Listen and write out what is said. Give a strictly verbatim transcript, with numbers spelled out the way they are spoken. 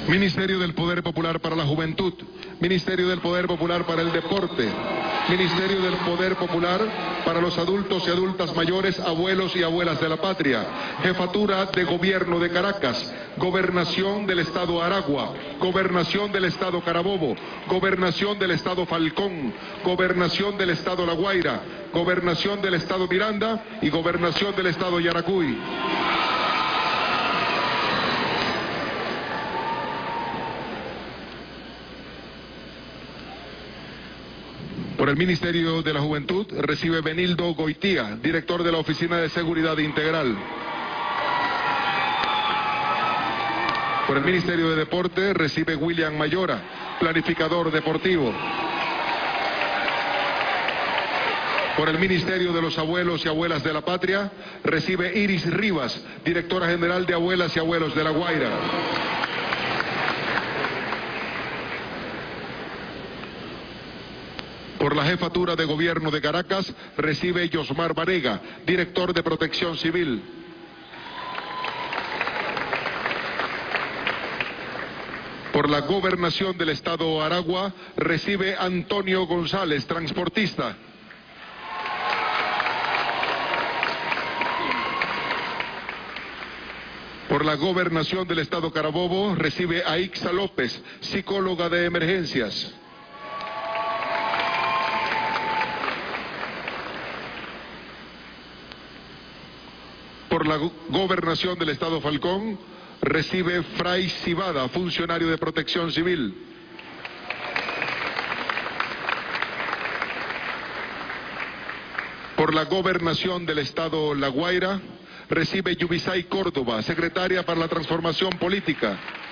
Ministerio del Poder Popular para la Juventud, Ministerio del Poder Popular para el Deporte, Ministerio del Poder Popular para los adultos y adultas mayores, abuelos y abuelas de la patria, Jefatura de Gobierno de Caracas, Gobernación del Estado Aragua, Gobernación del Estado Carabobo, Gobernación del Estado Falcón, Gobernación del Estado La Guaira, Gobernación del Estado Miranda y Gobernación del Estado Yaracuy. Por el Ministerio de la Juventud recibe Benildo Goitía, director de la Oficina de Seguridad Integral. Por el Ministerio de Deporte recibe William Mayora, planificador deportivo. Por el Ministerio de los Abuelos y Abuelas de la Patria recibe Iris Rivas, directora general de Abuelas y Abuelos de La Guaira. Por la Jefatura de Gobierno de Caracas recibe Yosmar Varega, director de Protección Civil. Por la Gobernación del Estado Aragua recibe Antonio González, transportista. Por la Gobernación del Estado Carabobo recibe a Ixa López, psicóloga de emergencias. Por la Gobernación del Estado Falcón recibe Fray Cibada, funcionario de Protección Civil. Por la Gobernación del Estado La Guaira recibe Yubisay Córdoba, secretaria para la Transformación Política.